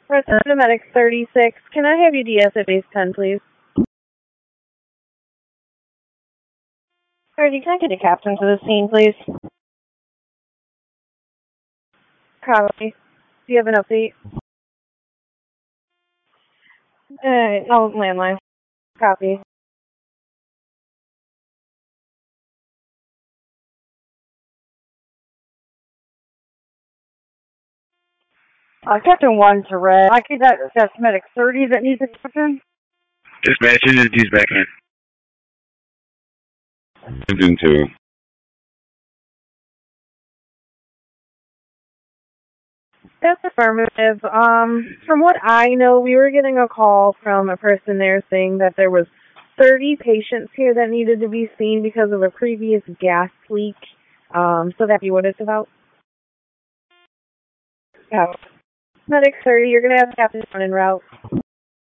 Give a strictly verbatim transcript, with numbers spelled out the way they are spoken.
Representative Medic thirty-six, can I have you D S at base ten, please? thirty, can I get a captain to the scene, please? Copy. Do you have an update? Uh, oh, landline. Copy. Uh, Captain one to red. I think that, that's Medic thirty that needs a captain. Dispatch energies back in. Captain two. That's affirmative. Um, from what I know, we were getting a call from a person there saying that there was thirty patients here that needed to be seen because of a previous gas leak. Um, so that'd be what it's about. Yeah. Medic thirty, you're going to have captain en route.